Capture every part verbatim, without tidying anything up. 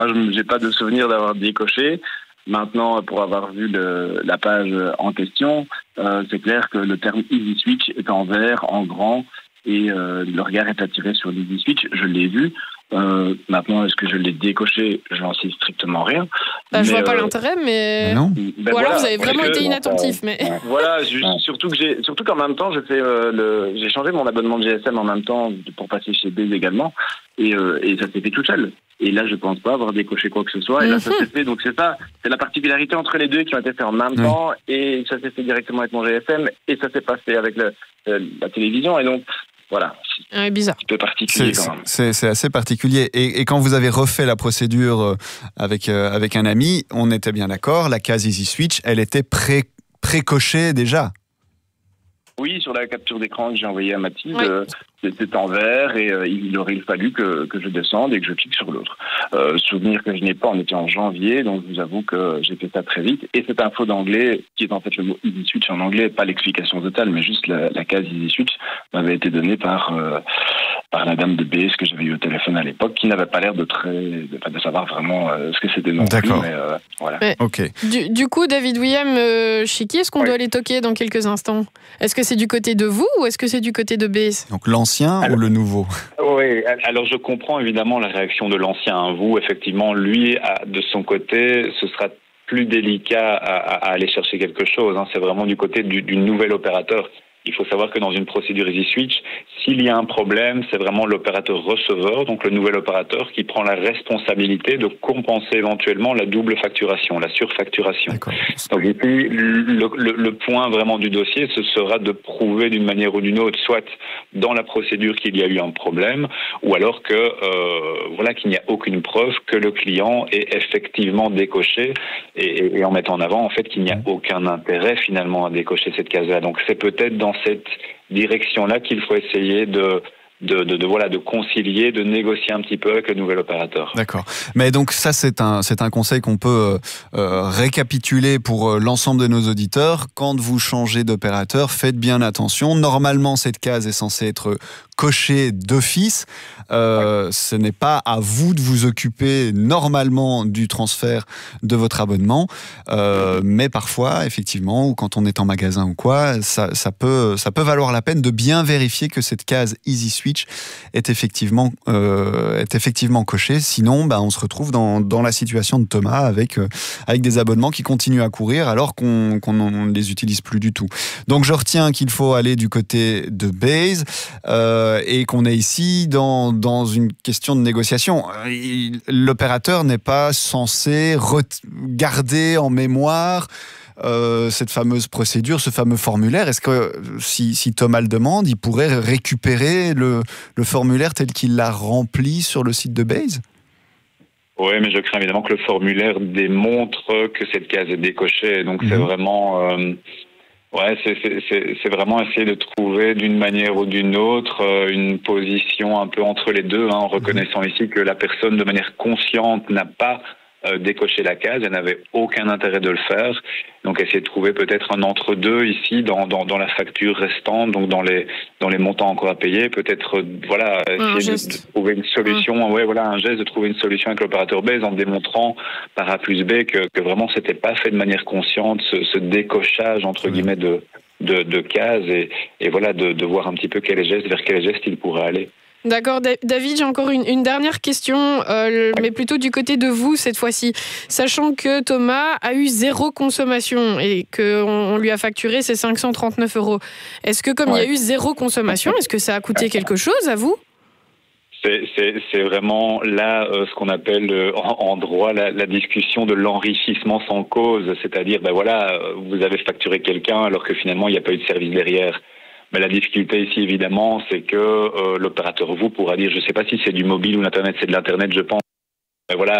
je n'ai pas de souvenir d'avoir décoché. Maintenant, pour avoir vu le, la page en question, euh, c'est clair que le terme Easy Switch est en vert, en grand, et euh, le regard est attiré sur l'Easy Switch. Je l'ai vu. Euh, maintenant, est-ce que je l'ai décoché? Je n'en sais strictement rien. Bah, je vois euh, pas l'intérêt, mais non. Ben ou alors voilà, vous avez vraiment été que, inattentif. euh, Mais voilà, je, surtout que j'ai, surtout qu'en même temps, je fais euh, le, j'ai changé mon abonnement de G S M en même temps pour passer chez Base également, et, euh, et ça s'est fait tout seul. Et là, je pense pas avoir décoché quoi que ce soit. Et là, ça s'est fait. Donc c'est ça, c'est la particularité entre les deux qui ont été faits en même oui. temps, et ça s'est fait directement avec mon G S M, et ça s'est passé avec le, euh, la télévision. Et donc voilà, c'est bizarre. Un peu particulier C'est, quand même. c'est, c'est assez particulier. Et, et quand vous avez refait la procédure avec, euh, avec un ami, on était bien d'accord, la case Easy Switch, elle était pré, pré-cochée déjà. Oui, sur la capture d'écran que j'ai envoyée à Mathilde, Oui. euh, c'était en vert et euh, il aurait fallu que, que je descende et que je clique sur l'autre. Euh, souvenir que je n'ai pas, on était en janvier, donc je vous avoue que j'ai fait ça très vite. Et cette info d'anglais, qui est en fait le mot Easy Switch en anglais, pas l'explication totale, mais juste la, la case Easy Switch, m'avait été donnée par, euh, par la dame de B S que j'avais eu au téléphone à l'époque, qui n'avait pas l'air de très, de, de savoir vraiment euh, ce que c'était non D'accord. plus. Mais, euh, voilà. Mais Ok. du, du coup, David William, euh, chez qui est-ce qu'on Oui. doit aller toquer dans quelques instants? Est-ce que c'est du côté de vous ou est-ce que c'est du côté de B S? Donc l'ancien Alors- ou le nouveau? Oui, alors je comprends évidemment la réaction de l'ancien. Vous, effectivement, lui, à- de son côté, ce sera plus délicat à, à- à aller chercher quelque chose. Hein. C'est vraiment du côté du, du nouvel opérateur. Il faut savoir que dans une procédure Easy Switch, s'il y a un problème, c'est vraiment l'opérateur receveur, donc le nouvel opérateur, qui prend la responsabilité de compenser éventuellement la double facturation, la surfacturation. D'accord. Donc ici, le, le, le point vraiment du dossier, ce sera de prouver d'une manière ou d'une autre, soit dans la procédure qu'il y a eu un problème, ou alors que euh, voilà qu'il n'y a aucune preuve que le client est effectivement décoché, et, et en mettant en avant en fait qu'il n'y a aucun intérêt finalement à décocher cette case-là. Donc c'est peut-être dans cette direction-là qu'il faut essayer de De, de, de, voilà, de concilier, de négocier un petit peu avec le nouvel opérateur. D'accord. Mais donc ça, c'est un, c'est un conseil qu'on peut euh, récapituler pour l'ensemble de nos auditeurs. Quand vous changez d'opérateur, faites bien attention. Normalement, cette case est censée être cochée d'office. Euh, ouais. Ce n'est pas à vous de vous occuper normalement du transfert de votre abonnement. Euh, mais parfois, effectivement, ou quand on est en magasin ou quoi, ça, ça, peut, ça peut valoir la peine de bien vérifier que cette case Easy Switch est effectivement, euh, est effectivement coché. Sinon, bah, on se retrouve dans, dans la situation de Thomas avec, euh, avec des abonnements qui continuent à courir alors qu'on qu'on ne les utilise plus du tout. Donc, je retiens qu'il faut aller du côté de Base euh, et qu'on est ici dans, dans une question de négociation. L'opérateur n'est pas censé garder en mémoire Euh, cette fameuse procédure, ce fameux formulaire. Est-ce que si, si Thomas le demande, il pourrait récupérer le, le formulaire tel qu'il l'a rempli sur le site de Base? Oui, mais je crains évidemment que le formulaire démontre que cette case est décochée. Donc mmh. c'est vraiment, euh, ouais, c'est, c'est, c'est, c'est vraiment essayer de trouver d'une manière ou d'une autre euh, une position un peu entre les deux, hein, en reconnaissant mmh. ici que la personne, de manière consciente, n'a pas Euh, décocher la case, elle n'avait aucun intérêt de le faire. Donc essayer de trouver peut-être un entre-deux ici dans, dans, dans la facture restante, donc dans les, dans les montants encore à payer, peut-être euh, voilà, essayer de, de trouver une solution, mmh. ouais, voilà, un geste de trouver une solution avec l'opérateur Base en démontrant par A plus B que, que vraiment c'était pas fait de manière consciente, ce, ce décochage entre mmh. guillemets de, de, de cases et, et voilà, de, de voir un petit peu quel geste, vers quel geste il pourrait aller. D'accord, David, j'ai encore une, une dernière question, euh, mais plutôt du côté de vous cette fois-ci. Sachant que Thomas a eu zéro consommation et qu'on on lui a facturé ses cinq cent trente-neuf euros, est-ce que comme ouais. il y a eu zéro consommation, est-ce que ça a coûté quelque chose à vous ? C'est, c'est, c'est vraiment là euh, ce qu'on appelle euh, en, en droit la, la discussion de l'enrichissement sans cause, c'est-à-dire ben voilà, vous avez facturé quelqu'un alors que finalement il n'y a pas eu de service derrière. Mais la difficulté ici, évidemment, c'est que euh, l'opérateur, vous, pourra dire, je ne sais pas si c'est du mobile ou l'Internet, c'est de l'Internet, je pense. Mais voilà,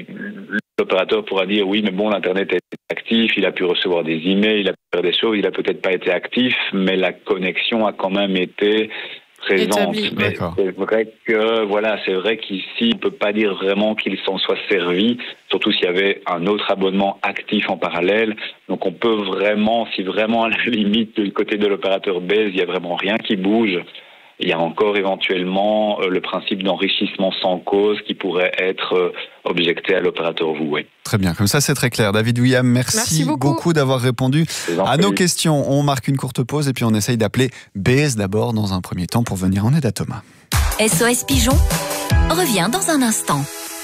l'opérateur pourra dire, oui, mais bon, l'Internet est actif, il a pu recevoir des emails, il a pu faire des choses, il a peut-être pas été actif, mais la connexion a quand même été présente. Mais c'est vrai que, voilà, c'est vrai qu'ici, on ne peut pas dire vraiment qu'il s'en soit servi, surtout s'il y avait un autre abonnement actif en parallèle. Donc on peut vraiment, si vraiment à la limite du côté de l'opérateur Base, il n'y a vraiment rien qui bouge, Il y a encore éventuellement euh, le principe d'enrichissement sans cause qui pourrait être euh, objecté à l'opérateur voué. Très bien, comme ça c'est très clair. David William, merci, merci beaucoup. beaucoup d'avoir répondu à nos questions. On marque une courte pause et puis on essaye d'appeler Baise d'abord dans un premier temps pour venir en aide à Thomas. S O S Pigeon revient dans un instant.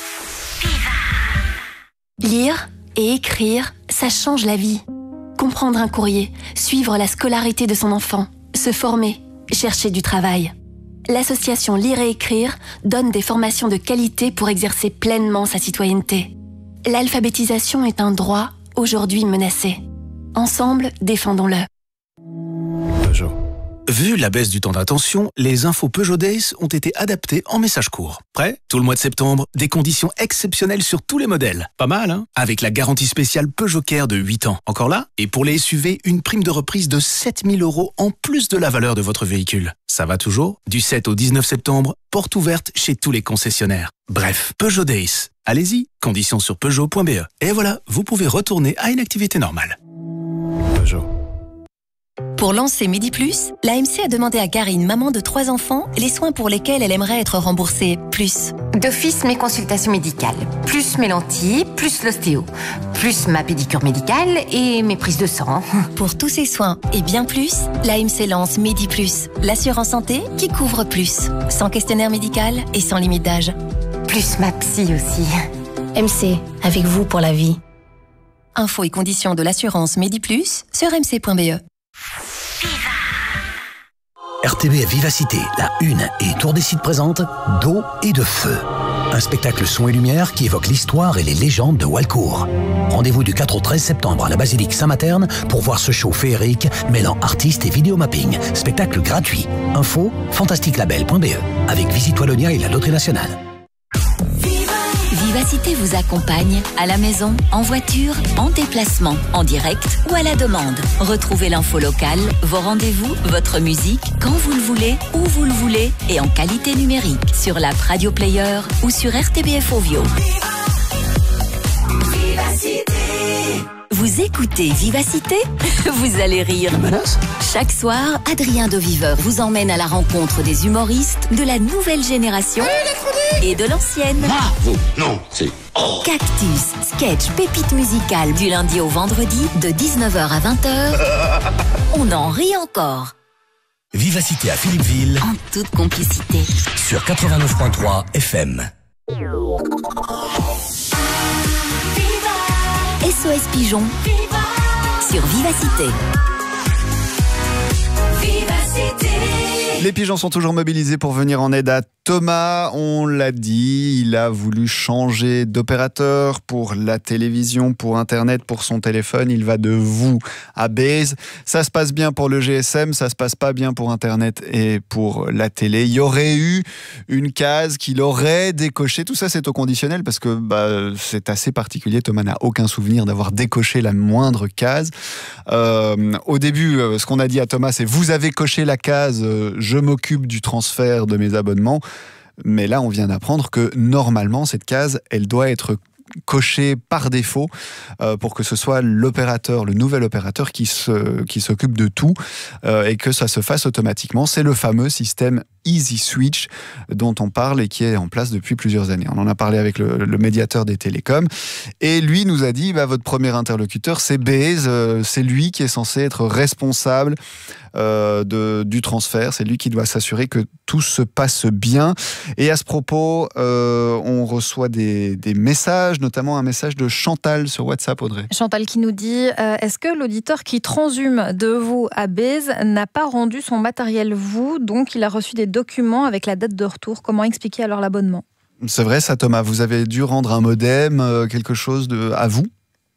Lire et écrire, ça change la vie. Comprendre un courrier, suivre la scolarité de son enfant, se former, chercher du travail. L'association Lire et Écrire donne des formations de qualité pour exercer pleinement sa citoyenneté. L'alphabétisation est un droit, aujourd'hui menacé. Ensemble, défendons-le. Peugeot. Vu la baisse du temps d'attention, les infos Peugeot Days ont été adaptées en message court. Prêt ? Tout le mois de septembre, des conditions exceptionnelles sur tous les modèles. Pas mal, hein ? Avec la garantie spéciale Peugeot Care de huit ans. Encore là ? Et pour les S U V, une prime de reprise de sept mille euros en plus de la valeur de votre véhicule. Ça va toujours ? Du sept au dix-neuf septembre, porte ouverte chez tous les concessionnaires. Bref, Peugeot Days. Allez-y, conditions sur peugeot point b e. Et voilà, vous pouvez retourner à une activité normale. Peugeot. Pour lancer Midi Plus, l'A M C a demandé à Karine, maman de trois enfants, les soins pour lesquels elle aimerait être remboursée plus. D'office, mes consultations médicales, plus mes lentilles, plus l'ostéo, plus ma pédicure médicale et mes prises de sang. Pour tous ces soins et bien plus, l'A M C lance Midi Plus, l'assurance santé qui couvre plus, sans questionnaire médical et sans limite d'âge. Plus ma psy aussi. M C, avec vous pour la vie. Infos et conditions de l'assurance Midi Plus sur m c point b e. R T B F Vivacité, la Une et Tour des Sites présente D'eau et de feu. Un spectacle son et lumière qui évoque l'histoire et les légendes de Walcourt. Rendez-vous du quatre au treize septembre à la basilique Saint-Materne pour voir ce show féerique mêlant artistes et vidéomapping. Spectacle gratuit. Info fantastique-label point b e avec Visite Wallonia et la Loterie Nationale. Vivacité vous accompagne à la maison, en voiture, en déplacement, en direct ou à la demande. Retrouvez l'info locale, vos rendez-vous, votre musique, quand vous le voulez, où vous le voulez et en qualité numérique sur l'app Radio Player ou sur R T B F Ovio. Vivacité. Vous écoutez Vivacité ? Vous allez rire. Chaque soir, Adrien de Viveur vous emmène à la rencontre des humoristes de la nouvelle génération et de l'ancienne. Bravo. Non, c'est... Oh. Cactus, sketch, pépite musicale du lundi au vendredi de dix-neuf heures à vingt heures. On en rit encore. Vivacité à Philippeville. En toute complicité. Sur quatre-vingt-neuf virgule trois F M. S O S Pigeon sur Vivacité. Vivacité. Les pigeons sont toujours mobilisés pour venir en aide à Thomas. On l'a dit, il a voulu changer d'opérateur pour la télévision, pour Internet, pour son téléphone. Il va de vous à Baise. Ça se passe bien pour le G S M, ça se passe pas bien pour Internet et pour la télé. Il y aurait eu une case qu'il aurait décochée. Tout ça, c'est au conditionnel parce que bah, c'est assez particulier. Thomas n'a aucun souvenir d'avoir décoché la moindre case. Euh, au début, ce qu'on a dit à Thomas, c'est « Vous avez coché la case, je m'occupe du transfert de mes abonnements ». Mais là, on vient d'apprendre que normalement, cette case, elle doit être cochée par défaut euh, pour que ce soit l'opérateur, le nouvel opérateur qui, se, qui s'occupe de tout euh, et que ça se fasse automatiquement. C'est le fameux système Easy Switch dont on parle et qui est en place depuis plusieurs années. On en a parlé avec le, le médiateur des télécoms et lui nous a dit bah, votre premier interlocuteur c'est Baise, euh, c'est lui qui est censé être responsable euh, de, du transfert, c'est lui qui doit s'assurer que tout se passe bien. Et à ce propos, euh, on reçoit des, des messages, notamment un message de Chantal sur WhatsApp, Audrey. Chantal qui nous dit euh, est-ce que l'auditeur qui transhume de vous à Baise n'a pas rendu son matériel vous, donc il a reçu des documents avec la date de retour? Comment expliquer alors l'abonnement? C'est vrai ça, Thomas, vous avez dû rendre un modem, euh, quelque chose de, à vous?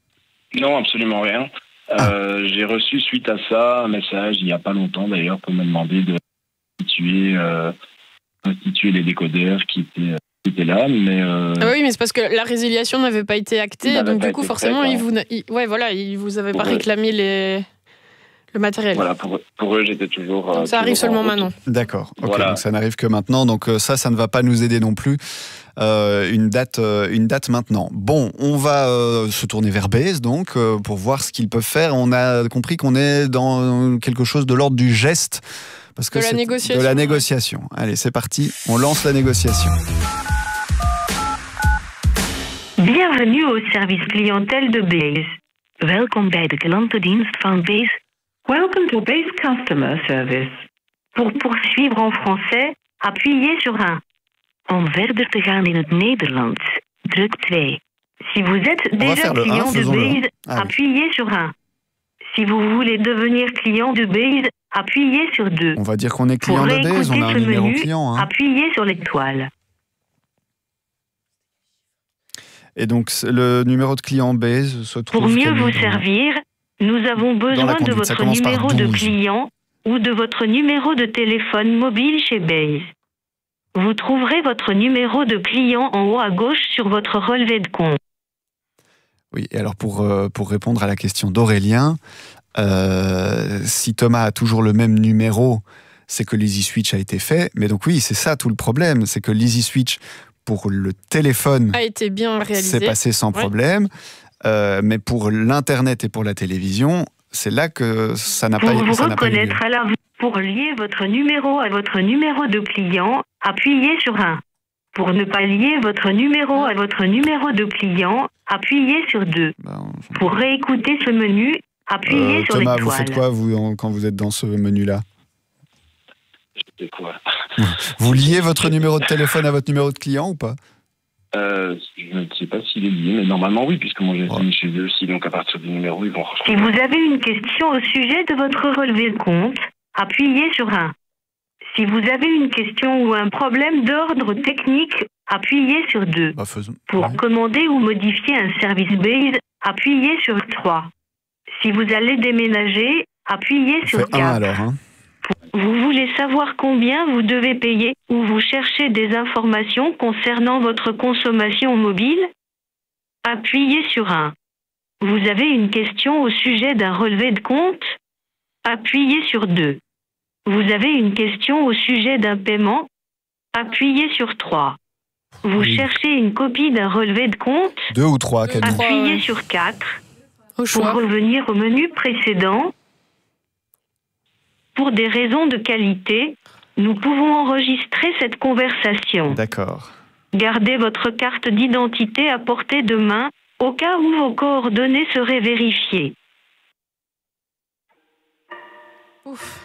Non, absolument rien. Ah. Euh, j'ai reçu suite à ça un message, il n'y a pas longtemps d'ailleurs, pour me demander de constituer, euh, constituer les décodeurs qui étaient, qui étaient là. Mais euh... ah oui, mais c'est parce que la résiliation n'avait pas été actée, donc du coup, forcément, ils vous, ils, ouais, voilà, ils vous avaient pas réclamé les... le matériel. Voilà, pour, pour eux, j'étais toujours... Donc ça toujours arrive seulement maintenant. D'accord, ok, voilà. Donc ça n'arrive que maintenant, donc ça, ça ne va pas nous aider non plus. Euh, une, date, euh, une date maintenant. Bon, on va euh, se tourner vers Baise, donc, euh, pour voir ce qu'ils peuvent faire. On a compris qu'on est dans quelque chose de l'ordre du geste, Parce que de la c'est négociation. De la négociation. Allez, c'est parti. On lance la négociation. Bienvenue au service clientèle de Base. Welkom bij de klantendienst van Base. Welcome to Base Customer Service. Pour poursuivre en français, appuyez sur un. Om verder te gaan in het Nederlands, druk twee. Si vous êtes déjà client de Base, ah, appuyez oui. sur un. Si vous voulez devenir client de Base, appuyez sur deux. On va dire qu'on est client de Base, on a un numéro menu, client. Hein. Appuyez sur l'étoile. Et donc, le numéro de client Base se trouve... Pour mieux vous servir, nous avons besoin de votre numéro de client ou de votre numéro de téléphone mobile chez Base. Vous trouverez votre numéro de client en haut à gauche sur votre relevé de compte. Oui, et alors pour, euh, pour répondre à la question d'Aurélien, euh, si Thomas a toujours le même numéro, c'est que l'Easy Switch a été fait. Mais donc oui, c'est ça tout le problème, c'est que l'Easy Switch pour le téléphone a été bien réalisé. C'est passé sans ouais. problème, euh, mais pour l'Internet et pour la télévision, c'est là que ça n'a pas, pour ça vous n'a pas eu lieu. Reconnaître à la... Pour lier votre numéro à votre numéro de client, appuyez sur un. Pour ne pas lier votre numéro à votre numéro de client, appuyez sur deux. Ben, on... Pour réécouter ce menu, appuyez euh, sur l'étoile. Thomas, vous faites quoi vous, quand vous êtes dans ce menu-là? Je fais quoi? Vous liez votre numéro de téléphone à votre numéro de client ou pas? Euh, je ne sais pas s'il est lié, mais normalement oui, puisque mon G S M est chez eux aussi, donc à partir du numéro, ils vont retrouver. Si vous avez une question au sujet de votre relevé de compte, appuyez sur un. Si vous avez une question ou un problème d'ordre technique, appuyez sur deux. Bah, faisons... Pour ouais. commander ou modifier un service Base, appuyez sur trois. Si vous allez déménager, appuyez sur quatre. un alors, hein. Vous voulez savoir combien vous devez payer ou vous cherchez des informations concernant votre consommation mobile? Appuyez sur un. Vous avez une question au sujet d'un relevé de compte? Appuyez sur deux. Vous avez une question au sujet d'un paiement? Appuyez sur trois. Vous oui. cherchez une copie d'un relevé de compte? Deux ou trois, Camille. Appuyez ouais. sur quatre. Au choix. Pour revenir au menu précédent, pour des raisons de qualité, nous pouvons enregistrer cette conversation. D'accord. Gardez votre carte d'identité à portée de main au cas où vos coordonnées seraient vérifiées. Ouf.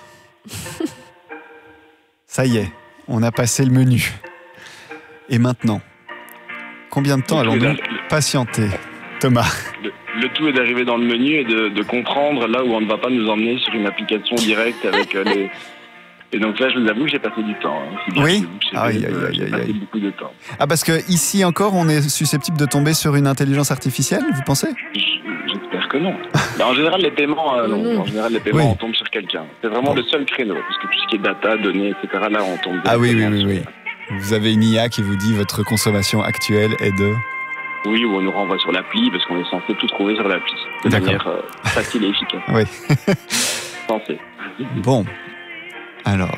Ça y est, on a passé le menu. Et maintenant, combien de temps allons-nous patienter, Thomas? le, le tout est d'arriver dans le menu et de, de comprendre là où on ne va pas nous emmener sur une application directe avec euh, les... Et donc là, je vous avoue que j'ai passé du temps. Hein. Oui, aïe, aïe, aïe, j'ai passé beaucoup de temps. Ah, parce que ici encore, on est susceptible de tomber sur une intelligence artificielle, vous pensez? J'espère que non. Ben, en général, les paiements, euh, non. En général, les paiements, oui. on tombe sur quelqu'un. C'est vraiment bon. Le seul créneau, parce que tout ce qui est data, données, et cetera, là, on tombe. Ah oui, oui, oui, oui. Vous avez une I A qui vous dit votre consommation actuelle est de... Oui, ou on nous renvoie sur l'appli, parce qu'on est censé tout trouver sur l'appli. De manière euh, facile et efficace. Oui. Censé. Bon. Alors,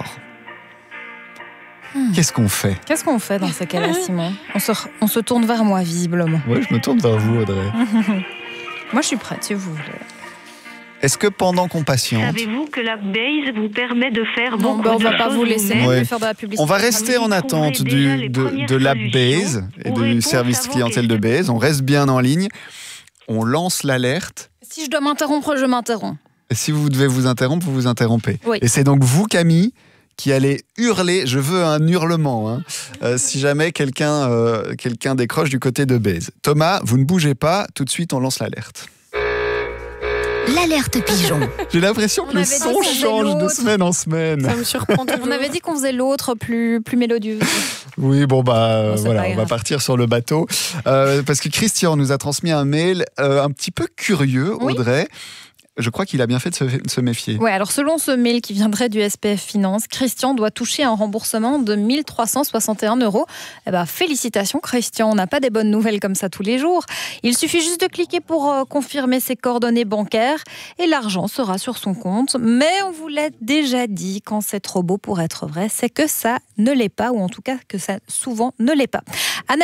hmm. qu'est-ce qu'on fait? Qu'est-ce qu'on fait dans ces cas-là, Simon? on se, on se tourne vers moi, visiblement. Oui, je me tourne vers vous, Audrey. Moi, je suis prête, si vous voulez. Est-ce que pendant qu'on patiente... Savez-vous que la Base vous permet de faire non, beaucoup bah, on de va pas vous laisser ouais. faire de la publicité. On va rester en attente du, de, de l'app Base et du service clientèle de Base. On reste bien en ligne. On lance l'alerte. Si je dois m'interrompre, je m'interromps. Si vous devez vous interrompre, vous vous interrompez. Oui. Et c'est donc vous, Camille, qui allez hurler. Je veux un hurlement, hein, euh, si jamais quelqu'un euh, quelqu'un décroche du côté de Base. Thomas, vous ne bougez pas. Tout de suite, on lance l'alerte. L'alerte pigeon. J'ai l'impression que le son change de semaine en semaine. Ça me surprend toujours. On avait dit qu'on faisait l'autre plus, plus mélodieux. Oui, bon, bah, bon, voilà, on va partir sur le bateau. Euh, parce que Christian nous a transmis un mail euh, un petit peu curieux, Audrey. Oui. Je crois qu'il a bien fait de se, de se méfier. Oui, alors selon ce mail qui viendrait du S P F Finance, Christian doit toucher un remboursement de mille trois cent soixante et un euros. Eh ben, félicitations Christian, on n'a pas des bonnes nouvelles comme ça tous les jours. Il suffit juste de cliquer pour euh, confirmer ses coordonnées bancaires et l'argent sera sur son compte. Mais on vous l'a déjà dit, quand c'est trop beau pour être vrai, c'est que ça ne l'est pas, ou en tout cas que ça souvent ne l'est pas. Analysons.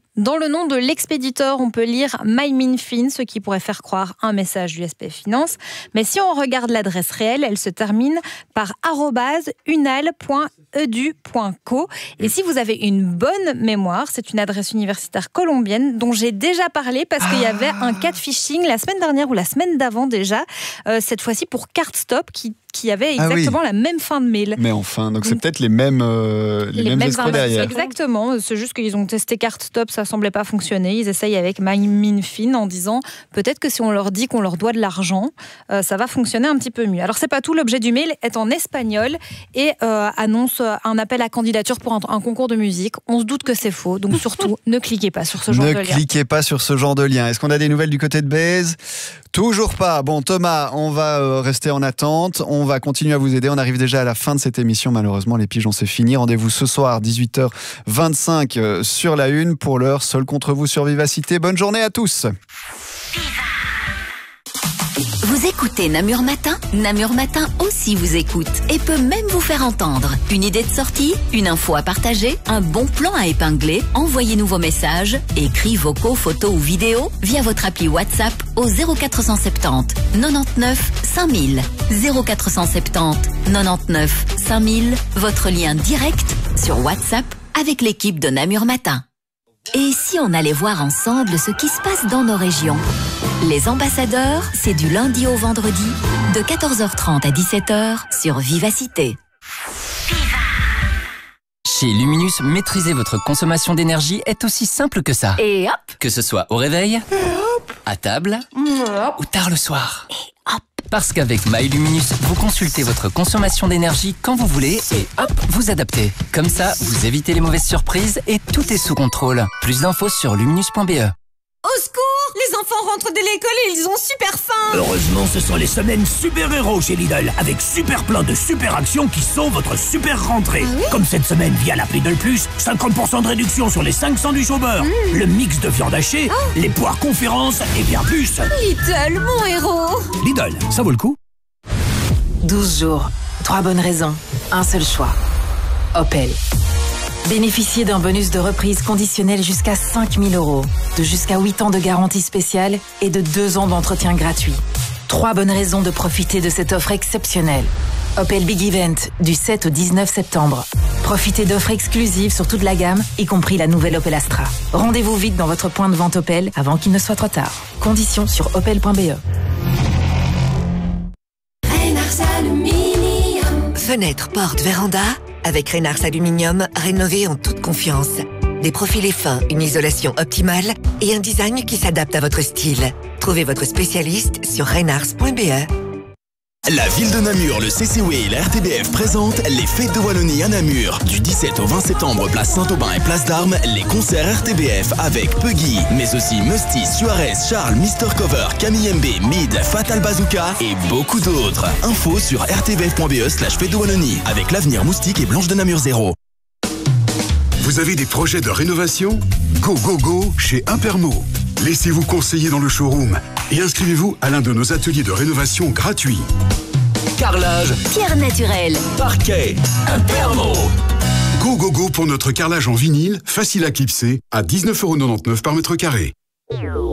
Dans le nom de l'expéditeur, on peut lire MyMinFin, ce qui pourrait faire croire un message du S P F Finance. Mais si on regarde l'adresse réelle, elle se termine par arobase unal point edu point co. Et si vous avez une bonne mémoire, c'est une adresse universitaire colombienne dont j'ai déjà parlé parce qu'il y avait un cas de phishing la semaine dernière ou la semaine d'avant déjà, euh, cette fois-ci pour CardStop qui qui avait exactement ah oui. la même fin de mail. Mais enfin, donc c'est donc, peut-être les mêmes, euh, les, les mêmes, mêmes escrocs derrière. Exactement, c'est juste qu'ils ont testé CardStop, ça semblait pas fonctionner. Ils essayent avec MyMinFin en disant peut-être que si on leur dit qu'on leur doit de l'argent, euh, ça va fonctionner un petit peu mieux. Alors c'est pas tout, l'objet du mail est en espagnol et euh, annonce un appel à candidature pour un, un concours de musique. On se doute que c'est faux, donc surtout ne cliquez pas sur ce genre ne de lien. Ne cliquez pas sur ce genre de lien. Est-ce qu'on a des nouvelles du côté de Baise ? Toujours pas. Bon, Thomas, on va euh, rester en attente. On va continuer à vous aider. On arrive déjà à la fin de cette émission. Malheureusement, les pigeons, c'est fini. Rendez-vous ce soir, dix-huit heures vingt-cinq euh, sur la une. Pour l'heure, seul contre vous sur Vivacité. Bonne journée à tous. Vous écoutez Namur Matin ? Namur Matin aussi vous écoute et peut même vous faire entendre. Une idée de sortie ? Une info à partager ? Un bon plan à épingler ? Envoyez-nous vos messages, écrits, vocaux, photos ou vidéos via votre appli WhatsApp au zéro quatre cent soixante-dix quatre-vingt-neuf cinq mille. zéro quatre cent soixante-dix quatre-vingt-neuf cinq mille, votre lien direct sur WhatsApp avec l'équipe de Namur Matin. Et si on allait voir ensemble ce qui se passe dans nos régions ? Les ambassadeurs, c'est du lundi au vendredi, de quatorze heures trente à dix-sept heures sur Vivacité. Chez Luminus, maîtriser votre consommation d'énergie est aussi simple que ça. Et hop ! Que ce soit au réveil, à table ou tard le soir. Et hop ! Parce qu'avec MyLuminus, vous consultez votre consommation d'énergie quand vous voulez et hop, vous adaptez. Comme ça, vous évitez les mauvaises surprises et tout est sous contrôle. Plus d'infos sur luminus point b e. Au secours! Les enfants rentrent de l'école et ils ont super faim! Heureusement, ce sont les semaines super-héros chez Lidl, avec super plein de super actions qui sont votre super rentrée. Ah oui? Comme cette semaine via l'app Lidl Plus, cinquante pour cent de réduction sur les cinq sandwichs au beurre, mmh. le mix de viande hachée, oh. les poires conférences et bien plus. Lidl, mon héros! Lidl, ça vaut le coup. douze jours, trois bonnes raisons, un seul choix. Opel. Bénéficiez d'un bonus de reprise conditionnel jusqu'à cinq mille euros, de jusqu'à huit ans de garantie spéciale et de deux ans d'entretien gratuit. Trois bonnes raisons de profiter de cette offre exceptionnelle. Opel Big Event, du sept au dix-neuf septembre. Profitez d'offres exclusives sur toute la gamme, y compris la nouvelle Opel Astra. Rendez-vous vite dans votre point de vente Opel avant qu'il ne soit trop tard. Conditions sur opel point b e. Fenêtre, porte, véranda, avec Reynars Aluminium, rénové en toute confiance. Des profilés fins, une isolation optimale et un design qui s'adapte à votre style. Trouvez votre spécialiste sur reynars point b e. La ville de Namur, le C C O et la R T B F présentent les Fêtes de Wallonie à Namur. Du dix-sept au vingt septembre, place Saint-Aubin et place d'Armes, les concerts R T B F avec Puggy, mais aussi Musty, Suarez, Charles, mister Cover, Camille M B, Mid, Fatal Bazooka et beaucoup d'autres. Info sur r t b f point b e slash Fêtes de Wallonie avec l'Avenir Moustique et Blanche de Namur Zéro. Vous avez des projets de rénovation ? Go, go, go chez Impermo. Laissez-vous conseiller dans le showroom et inscrivez-vous à l'un de nos ateliers de rénovation gratuits. Carrelage, pierre naturelle, parquet, Impermo. Go, go, go pour notre carrelage en vinyle, facile à clipser, à dix-neuf euros quatre-vingt-dix-neuf par mètre carré.